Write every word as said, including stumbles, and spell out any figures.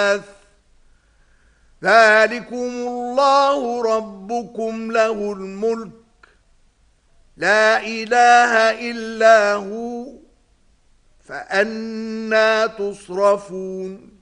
ذلكم الله ربكم له الملك لا إله إلا هو فأنى تصرفون